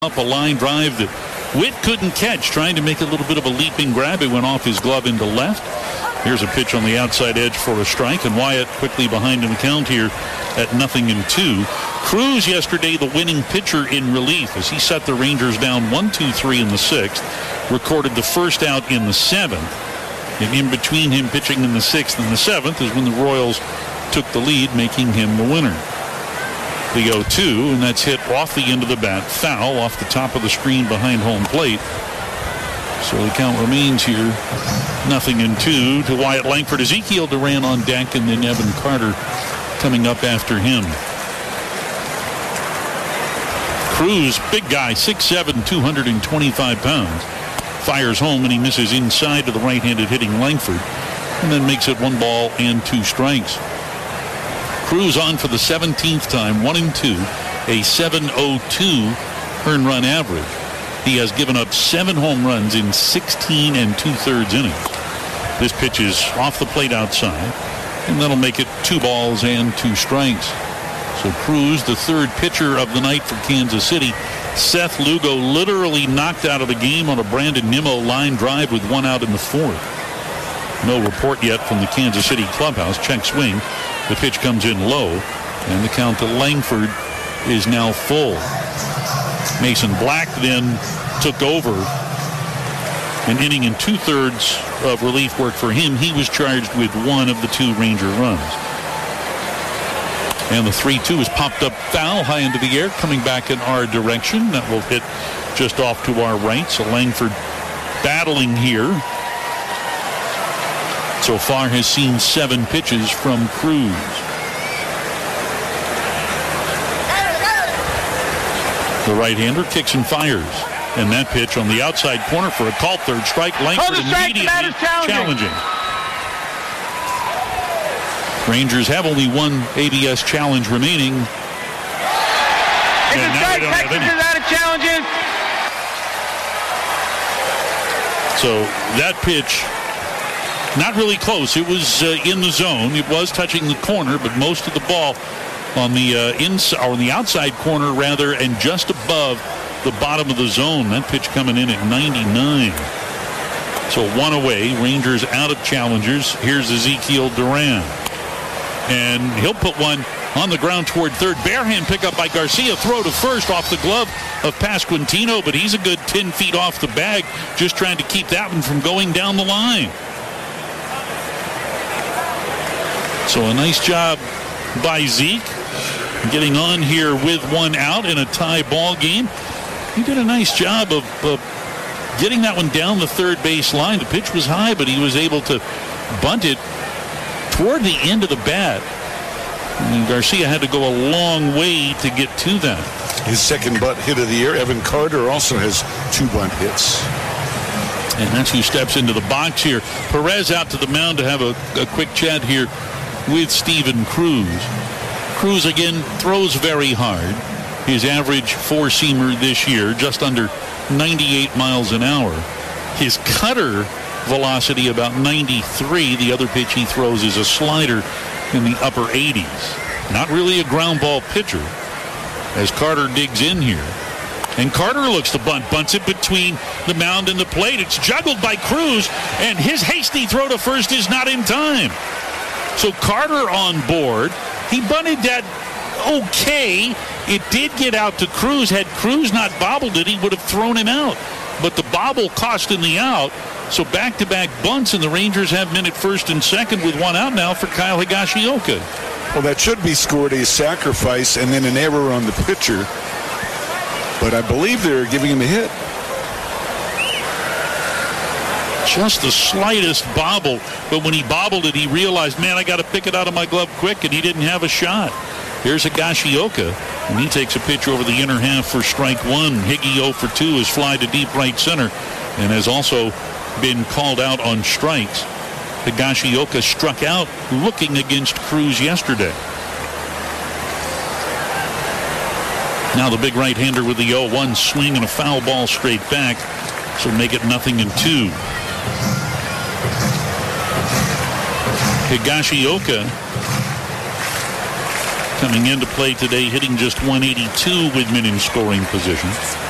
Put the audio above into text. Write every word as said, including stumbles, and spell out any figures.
Up a line drive that Witt couldn't catch, trying to make a little bit of a leaping grab. It went off his glove into left. Here's a pitch on the outside edge for a strike, and Wyatt quickly behind in the count here at nothing and two. Cruz yesterday the winning pitcher in relief as he set the Rangers down one two three in the sixth, recorded the first out in the seventh, and in between him pitching in the sixth and the seventh is when the Royals took the lead, making him the winner. The oh two, and that's hit off the end of the bat, foul off the top of the screen behind home plate. So the count remains here, nothing in two to Wyatt Langford. Ezekiel Duran on deck, and then Evan Carter coming up after him. Cruz, big guy, six seven, two hundred twenty-five pounds. Fires home, and he misses inside to the right-handed hitting Langford, and then makes it one ball and two strikes. Cruz on for the seventeenth time, one and two, a seven oh two earned run average. He has given up seven home runs in sixteen and two-thirds innings. This pitch is off the plate outside, and that'll make it two balls and two strikes. So Cruz, the third pitcher of the night for Kansas City. Seth Lugo literally knocked out of the game on a Brandon Nimmo line drive with one out in the fourth. No report yet from the Kansas City clubhouse. Check swing. The pitch comes in low, and the count to Langford is now full. Mason Black then took over an inning and two-thirds of relief work for him. He was charged with one of the two Ranger runs. And the three two is popped up foul high into the air, coming back in our direction. That will hit just off to our right. So Langford battling here. So far has seen seven pitches from Cruz. The right-hander kicks and fires. And that pitch on the outside corner for a called third strike. Langford immediately challenging. challenging. Rangers have only one A B S challenge remaining. It's a strike. Texas is out of challenges. So that pitch, not really close. It was uh, in the zone. It was touching the corner, but most of the ball on the uh, inside, or on the outside corner rather, and just above the bottom of the zone. That pitch coming in at ninety-nine. So one away. Rangers out of challengers. Here's Ezekiel Duran, and he'll put one on the ground toward third. Barehand pickup by Garcia. Throw to first off the glove of Pasquantino, but he's a good ten feet off the bag, just trying to keep that one from going down the line. So a nice job by Zeke getting on here with one out in a tie ball game. He did a nice job of, of getting that one down the third base line. The pitch was high, but he was able to bunt it toward the end of the bat. And Garcia had to go a long way to get to that. His second bunt hit of the year. Evan Carter also has two bunt hits. And that's who steps into the box here. Perez out to the mound to have a, a quick chat here with Steven Cruz. Cruz again throws very hard. His average four-seamer this year just under ninety-eight miles an hour. His cutter velocity about ninety-three. The other pitch he throws is a slider in the upper eighties. Not really a ground ball pitcher as Carter digs in here. And Carter looks to bunt, bunts it between the mound and the plate. It's juggled by Cruz, and his hasty throw to first is not in time. So Carter on board. He bunted that okay. It did get out to Cruz. Had Cruz not bobbled it, he would have thrown him out. But the bobble cost him the out. So back-to-back bunts, and the Rangers have men at first and second with one out now for Kyle Higashioka. Well, that should be scored a sacrifice and then an error on the pitcher. But I believe they're giving him a hit. Just the slightest bobble, but when he bobbled it, he realized, man, I got to pick it out of my glove quick, and he didn't have a shot. Here's Higashioka, and he takes a pitch over the inner half for strike one. Higgy oh for two is fly to deep right center, and has also been called out on strikes. Higashioka struck out looking against Cruz yesterday. Now the big right-hander with the oh one swing and a foul ball straight back, so make it nothing in two. Higashioka coming into play today, hitting just one eighty-two with men in scoring position.